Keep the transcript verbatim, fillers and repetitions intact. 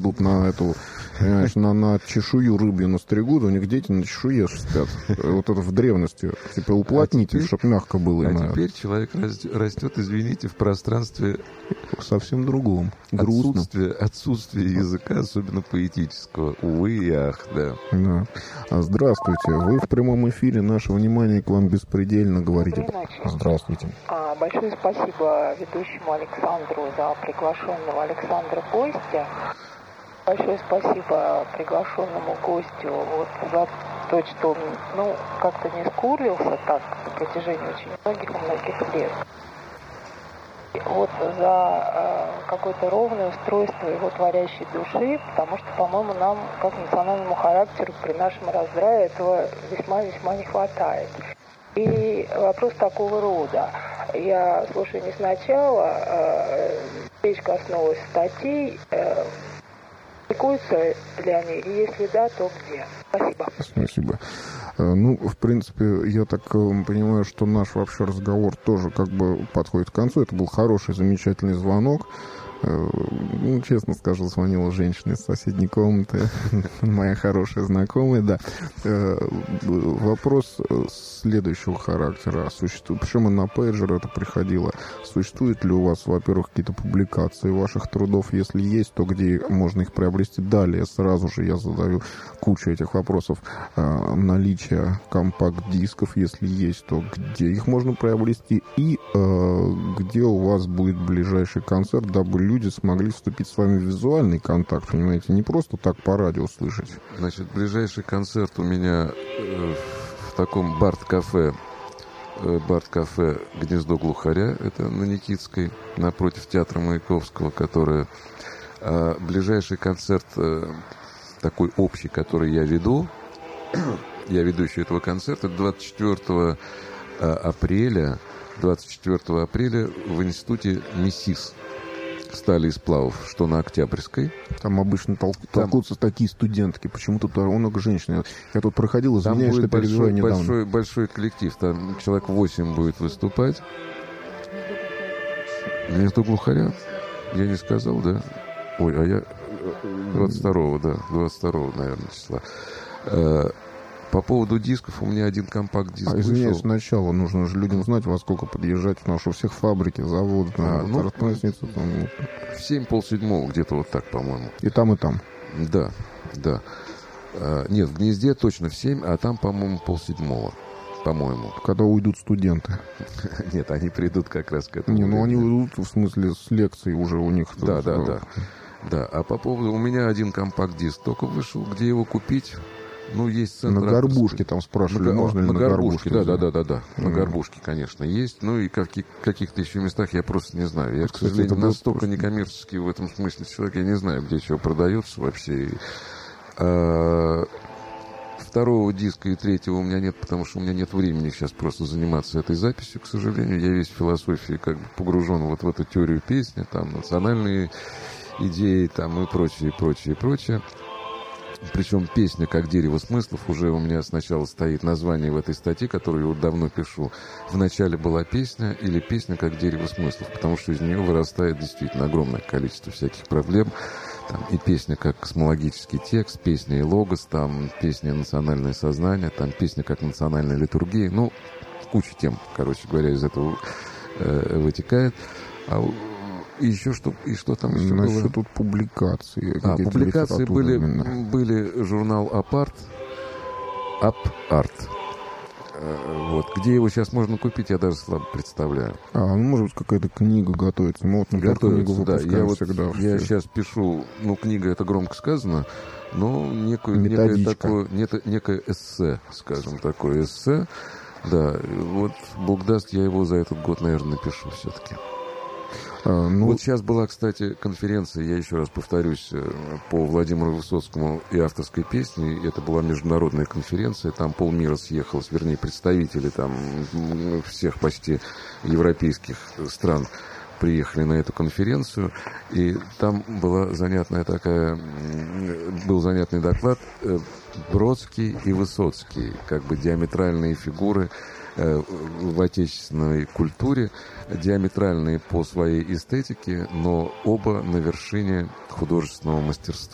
идут на эту, понимаешь, на, на чешую рыбью настригут, у них дети на чешуе спят. Вот это в древности. Типа уплотнитель, а чтобы мягко было. А на... теперь человек растет, извините, в пространстве совсем другом. Грустно. Отсутствие, отсутствие языка, особенно поэтического. Увы и ах, да. Да. А здравствуйте. Вы в прямом эфире. Наше внимание к вам беспредельно говорите. Здравствуйте. А, большое спасибо ведущему Александру за приглашенного Александра гостя. Большое спасибо приглашенному гостю вот за то, что он, ну, как-то не скурлился так на протяжении очень многих-многих лет. Вот за э, какое-то ровное устройство его творящей души, потому что, по-моему, нам, как национальному характеру, при нашем раздрае этого весьма-весьма не хватает. И вопрос такого рода. Я слушаю не сначала, э, речь коснулась статей, э, публикуются ли они, и если да, то где? Спасибо. Спасибо. Ну, в принципе, я так понимаю, что наш вообще разговор тоже как бы подходит к концу. Это был хороший, замечательный звонок. Ну, честно скажу, звонила женщина из соседней комнаты, моя хорошая знакомая, да. Вопрос следующего характера. Существует, причем и на пейджер это приходило. Существует ли у вас, во-первых, какие-то публикации ваших трудов? Если есть, то где можно их приобрести? Далее сразу же я задаю кучу этих вопросов. Наличие компакт-дисков, если есть, то где их можно приобрести? И где у вас будет ближайший концерт, дабы люди смогли вступить с вами в визуальный контакт, понимаете, не просто так по радио слышать. Значит, ближайший концерт у меня э, в таком бард-кафе, э, бард-кафе «Гнездо глухаря», это на Никитской, напротив театра Маяковского, которое... А ближайший концерт, э, такой общий, который я веду, я ведущий этого концерта, двадцать четвёртого апреля, двадцать четвёртого апреля в институте МИСИС. Стали и сплавов, что на Октябрьской. Там обычно тол- толкутся там... такие студентки. Почему-то много женщин. Я тут проходил, извиняюсь, что перебиваю недавно. Большой, большой коллектив. Там человек восемь будет выступать. Гнездо глухаря? Я не сказал, да? Ой, а я... двадцать второго, да. двадцать второго, наверное, числа. По поводу дисков, у меня один компакт-диск а, извиняюсь, сначала нужно же людям знать, во сколько подъезжать, потому что у всех фабрики, заводы, а, ну, распреснится, там... в семь полседьмого, где-то вот так, по-моему. И там, и там? Да, да. А, нет, в Гнезде точно в семь, а там, по-моему, полседьмого, по-моему. Когда уйдут студенты? Нет, они придут как раз к этому. Не, ну они уйдут, в смысле, с лекций уже у них. Да, да, да. Да, а по поводу... У меня один компакт-диск только вышел, где его купить... Ну, есть центр... На горбушке там спрашивали, на, можно на ли на горбушке? Да, да, да, да, да. На горбушке, конечно, есть. Ну, и в каких-то еще местах я просто не знаю. Я, к сожалению, настолько некоммерческий в этом смысле человек, я не знаю, где чего продается вообще. А, второго диска и третьего у меня нет, потому что у меня нет времени сейчас просто заниматься этой записью, к сожалению. Я весь в философии как бы погружен вот в эту теорию песни, там, национальные идеи, там, и прочее, прочее, прочее. Причем песня «Как дерево смыслов» уже у меня сначала стоит название в этой статье, которую я вот давно пишу. Вначале была песня или песня «Как дерево смыслов», потому что из нее вырастает действительно огромное количество всяких проблем. Там и песня как космологический текст, песня и логос, там песня «Национальное сознание», там песня как национальная литургия. Ну, куча тем, короче говоря, из этого э, вытекает. А И еще что, и что там еще Насчет было? тут публикации. А, публикации были, были журнал «Апарт», «Ап-арт». Вот. Где его сейчас можно купить, я даже слабо представляю. А, ну, может быть, какая-то книга готовится. Мы вот, например, книгу выпускаем да. Я, всегда. Вот, я сейчас пишу, ну, книга, это громко сказано, но некую, некое, такое, некое эссе, скажем, такое эссе. Да, вот Бог даст, я его за этот год, наверное, напишу все-таки. А, ну... Вот сейчас была, кстати, конференция, я еще раз повторюсь, по Владимиру Высоцкому и авторской песне. Это была международная конференция, там полмира съехалось, вернее, представители там всех почти европейских стран приехали на эту конференцию, и там была занятная такая, был занятный доклад Бродский и Высоцкий, как бы диаметральные фигуры в отечественной культуре, диаметральные по своей эстетике, но оба на вершине художественного мастерства.